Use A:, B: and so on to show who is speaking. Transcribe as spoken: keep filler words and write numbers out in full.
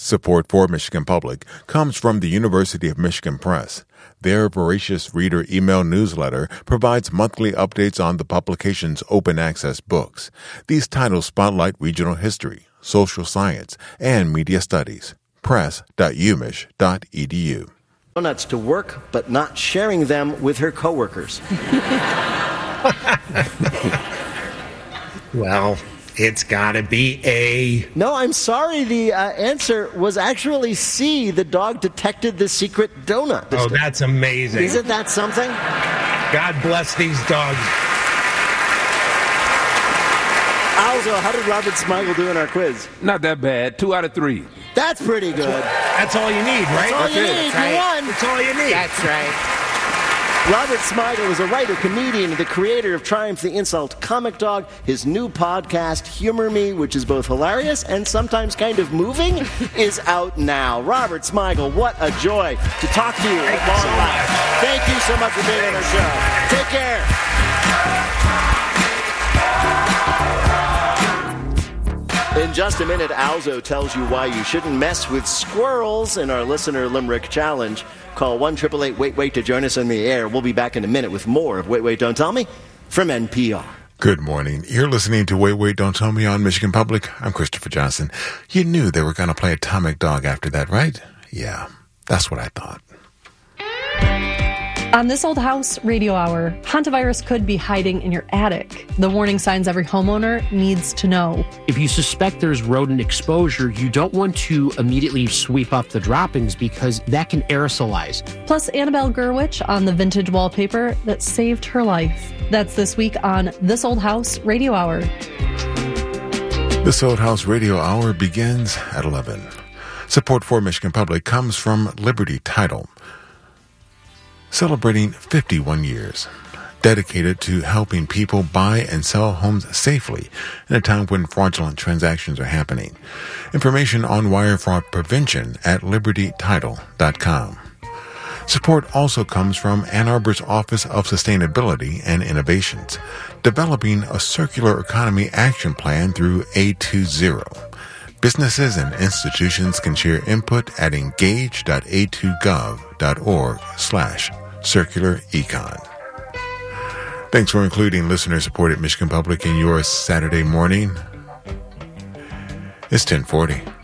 A: Support for Michigan Public comes from the University of Michigan Press. Their voracious reader email newsletter provides monthly updates on the publication's open access books. These titles spotlight regional history, social science, and media studies. press dot u mich dot e d u.
B: Donuts to work, but not sharing them with her coworkers.
C: Well, it's gotta be A.
B: No, I'm sorry. The uh, answer was actually C. The dog detected the secret donut.
C: Oh, that's amazing.
B: Isn't that something?
C: God bless these dogs.
B: Alzo, how did Robert Smigel do in our quiz?
D: Not that bad. Two out of three.
B: That's pretty good.
C: That's all you need, right?
B: That's all you
C: That's
B: need.
C: it.
B: You
C: Right.
B: won.
C: That's all you need.
E: That's right.
B: Robert Smigel is a writer, comedian, the creator of Triumph the Insult Comic Dog. His new podcast, Humor Me, which is both hilarious and sometimes kind of moving, is out now. Robert Smigel, what a joy to talk to you at long last. Thank you so much for being on our show. Take care. In just a minute, Alzo tells you why you shouldn't mess with squirrels in our Listener Limerick Challenge. Call one eight eight eight wait wait to join us on the air. We'll be back in a minute with more of Wait, Wait, Don't Tell Me from N P R.
A: Good morning. You're listening to Wait, Wait, Don't Tell Me on Michigan Public. I'm Christopher Johnson. You knew they were going to play Atomic Dog after that, right? Yeah, that's what I thought.
F: On This Old House Radio Hour, hantavirus could be hiding in your attic. The warning signs every homeowner needs to know.
G: If you suspect there's rodent exposure, you don't want to immediately sweep up the droppings because that can aerosolize.
F: Plus, Annabelle Gurwitch on the vintage wallpaper that saved her life. That's this week on This Old House Radio Hour.
A: This Old House Radio Hour begins at eleven. Support for Michigan Public comes from Liberty Title, celebrating fifty-one years, dedicated to helping people buy and sell homes safely in a time when fraudulent transactions are happening. Information on wire fraud prevention at liberty title dot com. Support also comes from Ann Arbor's Office of Sustainability and Innovations, developing a circular economy action plan through A two zero. Businesses and institutions can share input at engage dot a two gov dot org slash circular econ. Thanks for including listener-supported Michigan Public in your Saturday morning. It's ten forty.